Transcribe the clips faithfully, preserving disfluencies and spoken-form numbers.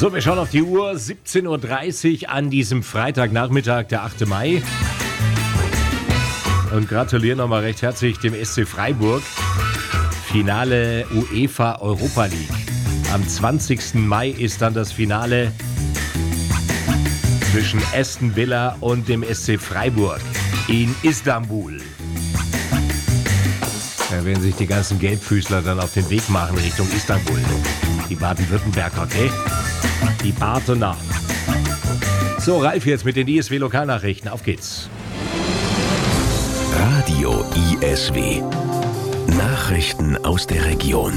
So, wir schauen auf die Uhr, siebzehn Uhr dreißig an diesem Freitagnachmittag, der achte Mai. Und gratulieren nochmal recht herzlich dem S C Freiburg. Finale UEFA Europa League. Am zwanzigsten Mai ist dann das Finale zwischen Aston Villa und dem S C Freiburg in Istanbul. Da werden sich die ganzen Gelbfüßler dann auf den Weg machen Richtung Istanbul. Die Baden-Württemberger, okay? Die Badener. So, Ralf jetzt mit den I S W-Lokalnachrichten. Auf geht's. Radio I S W. Nachrichten aus der Region.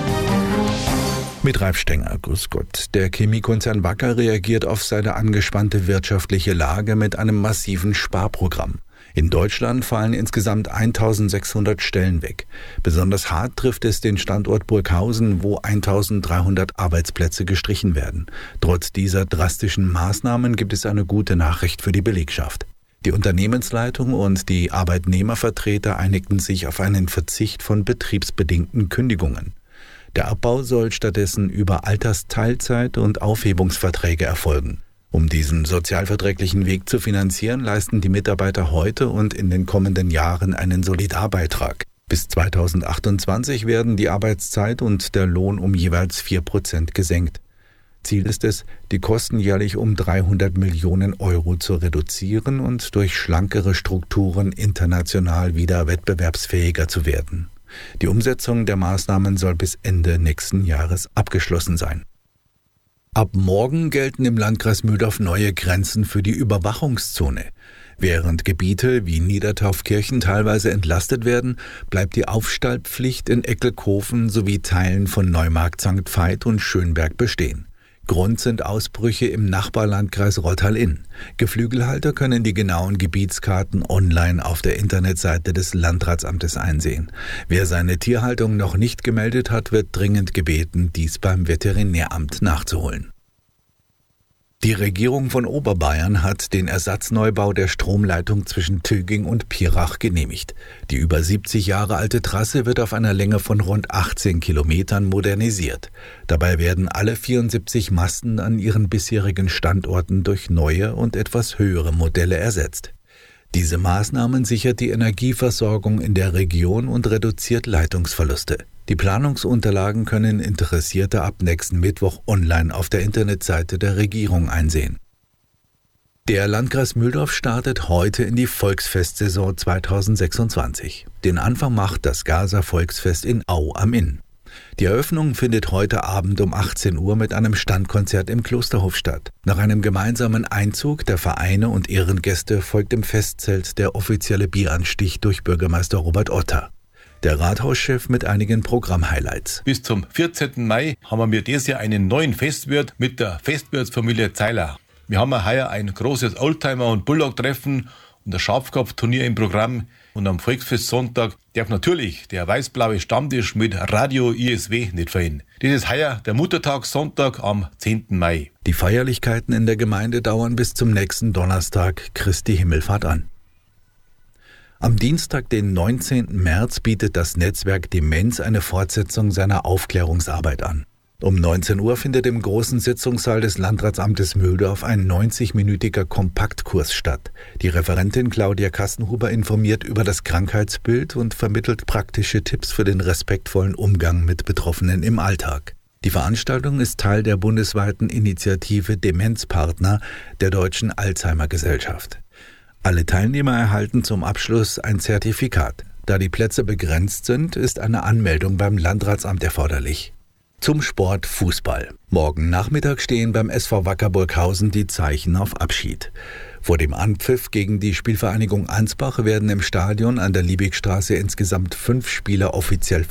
Mit Ralf Stenger, grüß Gott. Der Chemiekonzern Wacker reagiert auf seine angespannte wirtschaftliche Lage mit einem massiven Sparprogramm. In Deutschland fallen insgesamt eintausendsechshundert Stellen weg. Besonders hart trifft es den Standort Burghausen, wo eintausenddreihundert Arbeitsplätze gestrichen werden. Trotz dieser drastischen Maßnahmen gibt es eine gute Nachricht für die Belegschaft. Die Unternehmensleitung und die Arbeitnehmervertreter einigten sich auf einen Verzicht von betriebsbedingten Kündigungen. Der Abbau soll stattdessen über Altersteilzeit und Aufhebungsverträge erfolgen. Um diesen sozialverträglichen Weg zu finanzieren, leisten die Mitarbeiter heute und in den kommenden Jahren einen Solidarbeitrag. Bis zweitausendachtundzwanzig werden die Arbeitszeit und der Lohn um jeweils vier Prozent gesenkt. Ziel ist es, die Kosten jährlich um dreihundert Millionen Euro zu reduzieren und durch schlankere Strukturen international wieder wettbewerbsfähiger zu werden. Die Umsetzung der Maßnahmen soll bis Ende nächsten Jahres abgeschlossen sein. Ab morgen gelten im Landkreis Mühldorf neue Grenzen für die Überwachungszone. Während Gebiete wie Niedertaufkirchen teilweise entlastet werden, bleibt die Aufstallpflicht in Eckelkofen sowie Teilen von Neumarkt, Sankt Veit und Schönberg bestehen. Grund sind Ausbrüche im Nachbarlandkreis Rottal-Inn. Geflügelhalter können die genauen Gebietskarten online auf der Internetseite des Landratsamtes einsehen. Wer seine Tierhaltung noch nicht gemeldet hat, wird dringend gebeten, dies beim Veterinäramt nachzuholen. Die Regierung von Oberbayern hat den Ersatzneubau der Stromleitung zwischen Töging und Pirach genehmigt. Die über siebzig Jahre alte Trasse wird auf einer Länge von rund achtzehn Kilometern modernisiert. Dabei werden alle vierundsiebzig Masten an ihren bisherigen Standorten durch neue und etwas höhere Modelle ersetzt. Diese Maßnahmen sichert die Energieversorgung in der Region und reduziert Leitungsverluste. Die Planungsunterlagen können Interessierte ab nächsten Mittwoch online auf der Internetseite der Regierung einsehen. Der Landkreis Mühldorf startet heute in die Volksfestsaison zweitausendsechsundzwanzig. Den Anfang macht das Gaser Volksfest in Au am Inn. Die Eröffnung findet heute Abend um achtzehn Uhr mit einem Standkonzert im Klosterhof statt. Nach einem gemeinsamen Einzug der Vereine und Ehrengäste folgt im Festzelt der offizielle Bieranstich durch Bürgermeister Robert Otter. Der Rathauschef mit einigen Programmhighlights. Bis zum vierzehnten Mai haben wir dieses Jahr einen neuen Festwirt mit der Festwirtsfamilie Zeiler. Wir haben heuer ein großes Oldtimer- und Bulldog-Treffen und ein Schafkopfturnier im Programm. Und am Volksfestsonntag darf natürlich der weiß-blaue Stammtisch mit Radio I S W nicht fehlen. Das ist heuer der Muttertagssonntag am zehnten Mai. Die Feierlichkeiten in der Gemeinde dauern bis zum nächsten Donnerstag, Christi Himmelfahrt, an. Am Dienstag, den neunzehnten März, bietet das Netzwerk Demenz eine Fortsetzung seiner Aufklärungsarbeit an. Um neunzehn Uhr findet im großen Sitzungssaal des Landratsamtes Mühldorf ein neunzigminütiger Kompaktkurs statt. Die Referentin Claudia Kastenhuber informiert über das Krankheitsbild und vermittelt praktische Tipps für den respektvollen Umgang mit Betroffenen im Alltag. Die Veranstaltung ist Teil der bundesweiten Initiative Demenzpartner der Deutschen Alzheimer-Gesellschaft. Alle Teilnehmer erhalten zum Abschluss ein Zertifikat. Da die Plätze begrenzt sind, ist eine Anmeldung beim Landratsamt erforderlich. Zum Sport Fußball. Morgen Nachmittag stehen beim S V Wacker Burghausen die Zeichen auf Abschied. Vor dem Anpfiff gegen die Spielvereinigung Ansbach werden im Stadion an der Liebigstraße insgesamt fünf Spieler offiziell